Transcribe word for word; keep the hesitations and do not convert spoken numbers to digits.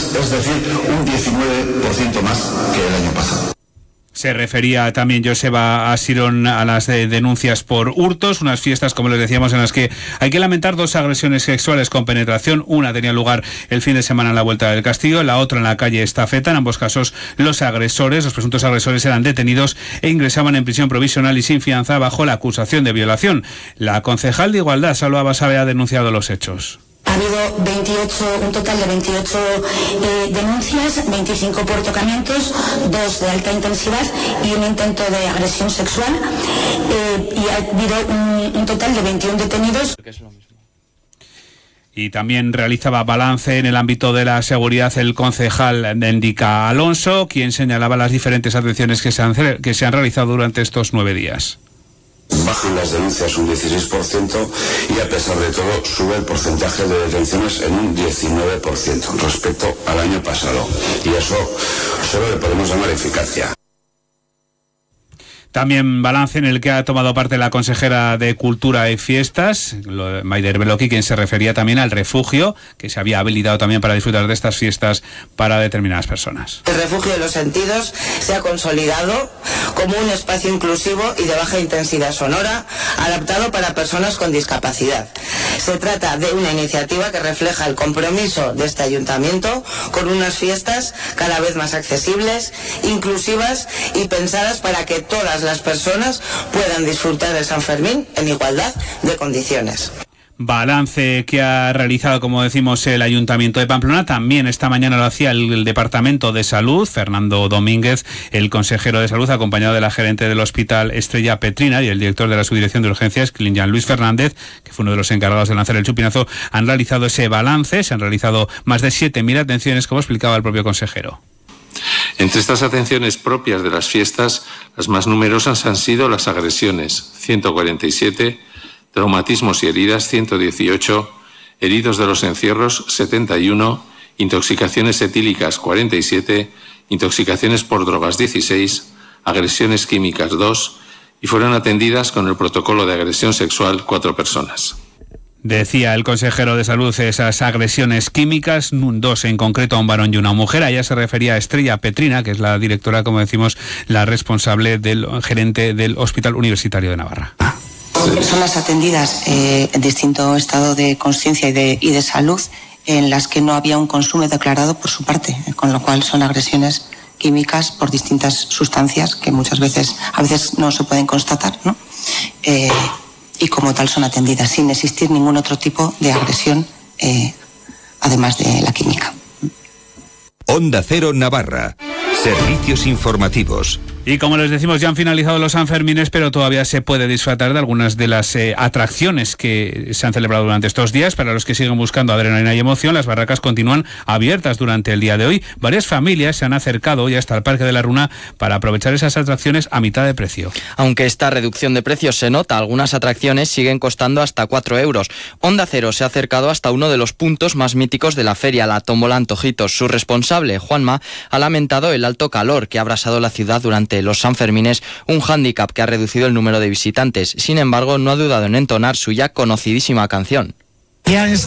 es decir, un diecinueve por ciento más que el año pasado. Se refería también Joseba Asirón a las de denuncias por hurtos, unas fiestas, como les decíamos, en las que hay que lamentar dos agresiones sexuales con penetración. Una tenía lugar el fin de semana en la Vuelta del Castillo, la otra en la calle Estafeta. En ambos casos, los agresores, los presuntos agresores, eran detenidos e ingresaban en prisión provisional y sin fianza bajo la acusación de violación. La concejal de Igualdad, Salva Basabe, ha denunciado los hechos. Ha habido veintiocho, un total de veintiocho eh, denuncias, veinticinco por tocamientos, dos de alta intensidad y un intento de agresión sexual. Eh, y ha habido un, un total de veintiún detenidos. Y también realizaba balance en el ámbito de la seguridad el concejal Endika Alonso, quien señalaba las diferentes atenciones que se han, que se han realizado durante estos nueve días. Bajan las denuncias un dieciséis por ciento y a pesar de todo sube el porcentaje de detenciones en un diecinueve por ciento respecto al año pasado. Y eso solo le podemos llamar eficacia. También balance en el que ha tomado parte la consejera de Cultura y Fiestas, Maider Beloki, quien se refería también al refugio, que se había habilitado también para disfrutar de estas fiestas para determinadas personas. El refugio de los sentidos se ha consolidado como un espacio inclusivo y de baja intensidad sonora, adaptado para personas con discapacidad. Se trata de una iniciativa que refleja el compromiso de este ayuntamiento con unas fiestas cada vez más accesibles, inclusivas y pensadas para que todas las personas puedan disfrutar de San Fermín en igualdad de condiciones. Balance que ha realizado, como decimos, el Ayuntamiento de Pamplona. También esta mañana lo hacía el, el Departamento de Salud, Fernando Domínguez, el consejero de Salud, acompañado de la gerente del Hospital Estrella Petrina y el director de la Subdirección de Urgencias, Jean Luis Fernández, que fue uno de los encargados de lanzar el chupinazo. Han realizado ese balance, se han realizado más de siete mil atenciones, como explicaba el propio consejero. Entre estas atenciones propias de las fiestas, las más numerosas han sido las agresiones, ciento cuarenta y siete, traumatismos y heridas, ciento dieciocho, heridos de los encierros, setenta y uno, intoxicaciones etílicas, cuarenta y siete, intoxicaciones por drogas, dieciséis, agresiones químicas, dos, y fueron atendidas con el protocolo de agresión sexual, cuatro personas. Decía el consejero de Salud esas agresiones químicas, dos en concreto a un varón y una mujer. A ella se refería a Estrella Petrina, que es la directora, como decimos, la responsable del gerente del Hospital Universitario de Navarra. Personas atendidas eh, en distinto estado de conciencia y de, y de salud, en las que no había un consumo declarado por su parte, con lo cual son agresiones químicas por distintas sustancias que muchas veces, a veces no se pueden constatar, ¿no? Eh, y como tal son atendidas sin existir ningún otro tipo de agresión, eh, además de la química. Onda Cero Navarra. Servicios informativos. Y como les decimos, ya han finalizado los Sanfermines, pero todavía se puede disfrutar de algunas de las eh, atracciones que se han celebrado durante estos días. Para los que siguen buscando adrenalina y emoción, las barracas continúan abiertas durante el día de hoy. Varias familias se han acercado hoy hasta el Parque de la Runa para aprovechar esas atracciones a mitad de precio. Aunque esta reducción de precios se nota, algunas atracciones siguen costando hasta cuatro euros. Onda Cero se ha acercado hasta uno de los puntos más míticos de la feria, la tómbola Antojitos. Su responsable, Juanma, ha lamentado el alto calor que ha abrasado la ciudad durante los Sanfermines, un hándicap que ha reducido el número de visitantes. Sin embargo, no ha dudado en entonar su ya conocidísima canción. Ya es